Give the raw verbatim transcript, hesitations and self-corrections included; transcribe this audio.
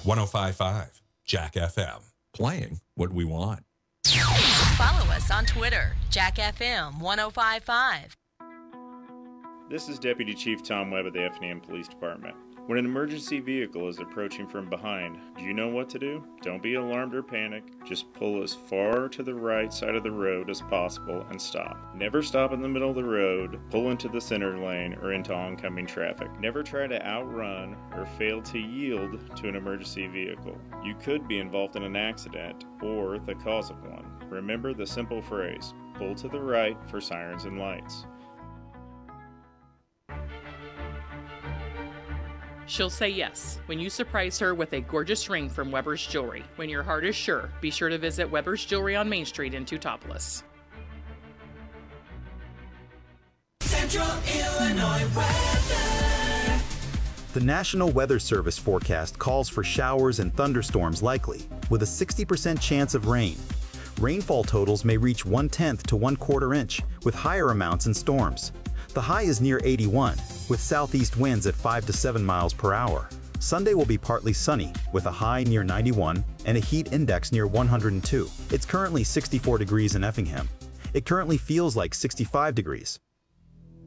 one oh five point five Jack F M. Playing what we want. Follow us on Twitter, Jack F M one oh five point five. This is Deputy Chief Tom Webb of the Effingham Police Department. When an emergency vehicle is approaching from behind, do you know what to do? Don't be alarmed or panic. Just pull as far to the right side of the road as possible and stop. Never stop in the middle of the road, pull into the center lane, or into oncoming traffic. Never try to outrun or fail to yield to an emergency vehicle. You could be involved in an accident or the cause of one. Remember the simple phrase, pull to the right for sirens and lights. She'll say yes when you surprise her with a gorgeous ring from Weber's Jewelry. When your heart is sure, be sure to visit Weber's Jewelry on Main Street in Teutopolis. Central Illinois weather. The National Weather Service forecast calls for showers and thunderstorms likely, with a sixty percent chance of rain. Rainfall totals may reach one-tenth to one-quarter inch, with higher amounts in storms. The high is near eighty-one, with southeast winds at five to seven miles per hour. Sunday will be partly sunny, with a high near ninety-one and a heat index near one hundred two. It's currently sixty-four degrees in Effingham. It currently feels like sixty-five degrees.